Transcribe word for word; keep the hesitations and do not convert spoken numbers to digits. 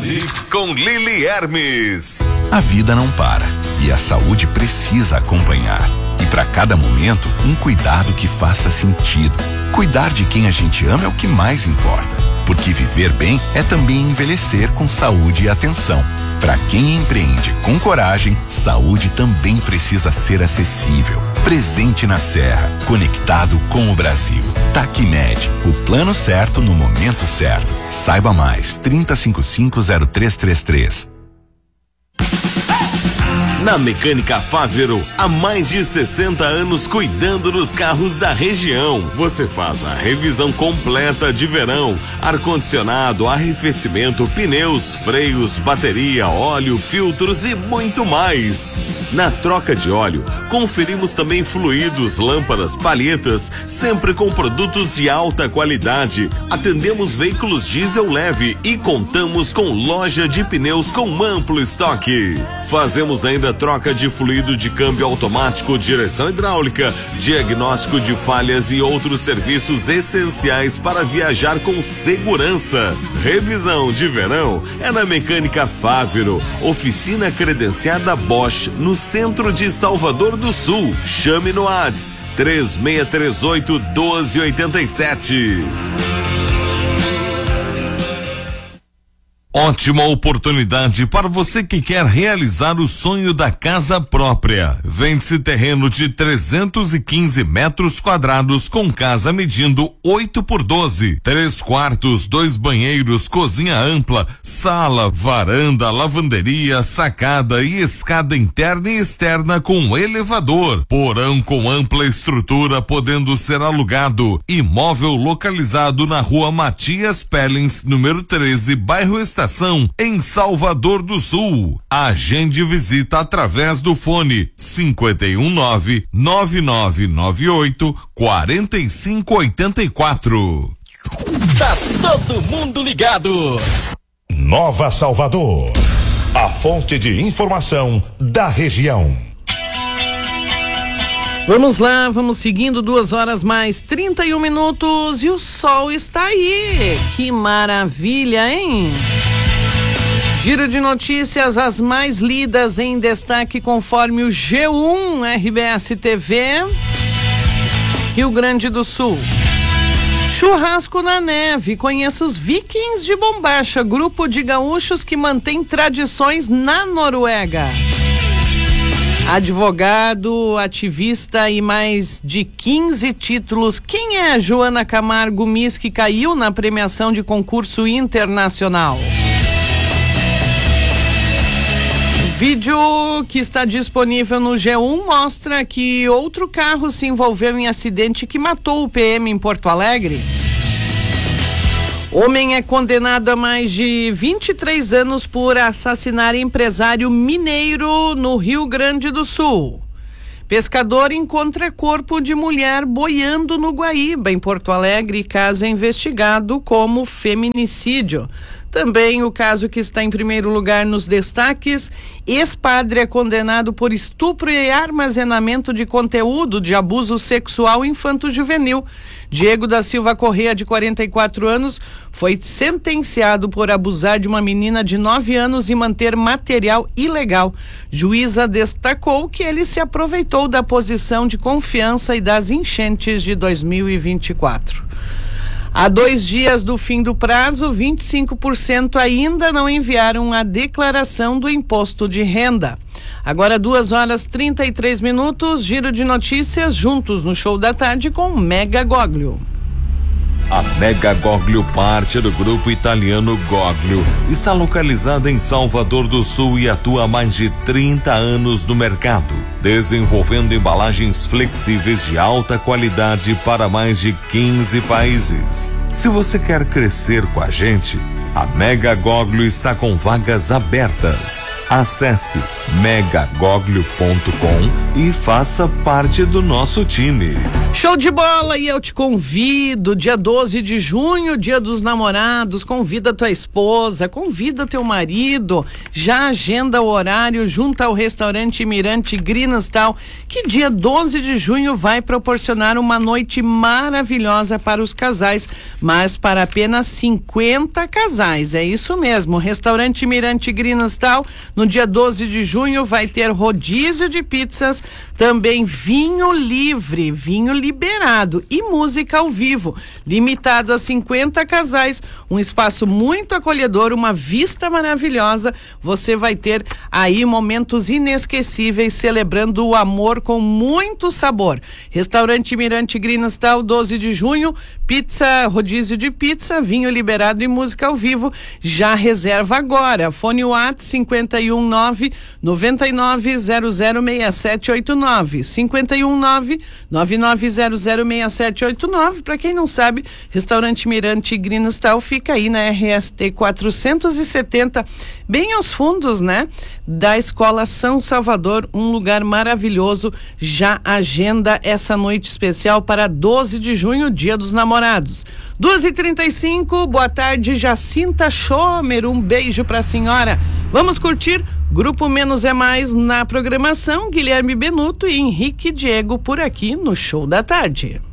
Saúde com Lili Hermes. A vida não para e a saúde precisa acompanhar. E para cada momento, um cuidado que faça sentido. Cuidar de quem a gente ama é o que mais importa. Porque viver bem é também envelhecer com saúde e atenção. Para quem empreende com coragem, saúde também precisa ser acessível. Presente na Serra, conectado com o Brasil. Tacmed, o plano certo no momento certo. Saiba mais, trinta e cinquenta e cinco zero três trinta e três. Na Mecânica Fávero, há mais de sessenta anos cuidando dos carros da região. Você faz a revisão completa de verão, ar-condicionado, arrefecimento, pneus, freios, bateria, óleo, filtros e muito mais. Na troca de óleo, conferimos também fluidos, lâmpadas, palhetas, sempre com produtos de alta qualidade. Atendemos veículos diesel leve e contamos com loja de pneus com amplo estoque. Fazemos ainda troca de fluido de câmbio automático, direção hidráulica, diagnóstico de falhas e outros serviços essenciais para viajar com segurança. Revisão de verão é na Mecânica Fávero, oficina credenciada Bosch, no centro de Salvador do Sul. Chame no WhatsApp três seis três oito, doze oitenta e sete. Ótima oportunidade para você que quer realizar o sonho da casa própria. Vende-se terreno de trezentos e quinze metros quadrados com casa medindo oito por doze. Três quartos, dois banheiros, cozinha ampla, sala, varanda, lavanderia, sacada e escada interna e externa com elevador. Porão com ampla estrutura podendo ser alugado. Imóvel localizado na rua Matias Pellens, número treze, bairro Estação, em Salvador do Sul. Agende visita através do fone cinquenta e um nove, nove nove nove oito, quarenta e cinco oitenta e quatro. Tá todo mundo ligado. Nova Salvador, a fonte de informação da região. Vamos lá, vamos seguindo, duas horas mais trinta e um minutos e o sol está aí. Que maravilha, hein? Giro de notícias, as mais lidas em destaque conforme o G um R B S T V. Rio Grande do Sul. Churrasco na neve, conheça os Vikings de Bombacha, grupo de gaúchos que mantém tradições na Noruega. Advogado, ativista e mais de quinze títulos. Quem é a Joana Camargo Miss que caiu na premiação de concurso internacional? O vídeo que está disponível no G um mostra que outro carro se envolveu em acidente que matou o P M em Porto Alegre. Homem é condenado a mais de vinte e três anos por assassinar empresário mineiro no Rio Grande do Sul. Pescador encontra corpo de mulher boiando no Guaíba, em Porto Alegre, caso é investigado como feminicídio. Também o caso que está em primeiro lugar nos destaques: ex-padre é condenado por estupro e armazenamento de conteúdo de abuso sexual infanto-juvenil. Diego da Silva Corrêa, de quarenta e quatro anos, foi sentenciado por abusar de uma menina de nove anos e manter material ilegal. Juíza destacou que ele se aproveitou da posição de confiança e das enchentes de dois mil e vinte e quatro. Há dois dias do fim do prazo, vinte e cinco por cento ainda não enviaram a declaração do imposto de renda. Agora duas horas trinta e três minutos, giro de notícias juntos no Show da Tarde com Mega Goglio. A Mega Goglio, parte do grupo italiano Goglio, está localizada em Salvador do Sul e atua há mais de trinta anos no mercado, desenvolvendo embalagens flexíveis de alta qualidade para mais de quinze países. Se você quer crescer com a gente, a Mega Goglio está com vagas abertas. Acesse megagoglio ponto com e faça parte do nosso time. Show de bola, e eu te convido, dia doze de junho, dia dos namorados, convida tua esposa, convida teu marido, já agenda o horário junto ao restaurante Mirante Grinastal, que dia doze de junho vai proporcionar uma noite maravilhosa para os casais, mas para apenas cinquenta casais, é isso mesmo, restaurante Mirante Grinastal, no dia doze de junho vai ter rodízio de pizzas, também vinho livre, vinho liberado e música ao vivo, limitado a cinquenta casais, um espaço muito acolhedor, uma vista maravilhosa, você vai ter aí momentos inesquecíveis celebrando o amor com muito sabor. Restaurante Mirante Grinastal, doze de junho, pizza, rodízio de pizza, vinho liberado e música ao vivo. Já reserva agora. Fone WhatsApp cinquenta e um nove, noventa e nove zero zero seis sete oito nove, cinquenta e um nove, nove nove zero zero seis sete oito nove. Para quem não sabe, Restaurante Mirante Grinastal fica aí na R S T quatrocentos e setenta, bem aos fundos, né? Da Escola São Salvador, um lugar maravilhoso. Já agenda essa noite especial para doze de junho, Dia dos Namorados. duas e trinta e cinco, boa tarde, Jacinta Schomer, um beijo pra senhora. Vamos curtir Grupo Menos é Mais na programação, Guilherme Benuto e Henrique Diego por aqui no Show da Tarde.